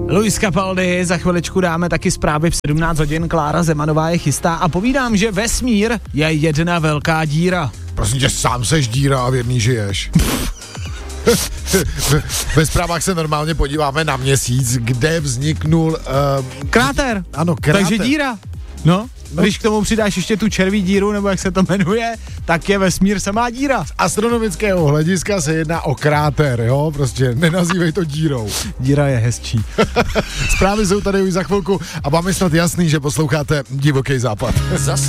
Luis Capaldi, za chviličku dáme taky zprávy v 17 hodin, Klára Zemanová je chystá a povídám, že vesmír je jedna velká díra. Prosím tě, sám seš díra a věrný žiješ. Ve zprávách se normálně podíváme na Měsíc, kde vzniknul... Kráter. Ano, kráter. Takže díra. No. Když k tomu přidáš ještě tu červí díru, nebo jak se to jmenuje, tak je vesmír samá díra. Z astronomického hlediska se jedná o kráter, jo? Prostě nenazývej to dírou. Díra je hezčí. Zprávy jsou tady už za chvilku a vám je snad jasný, že posloucháte Divoký západ.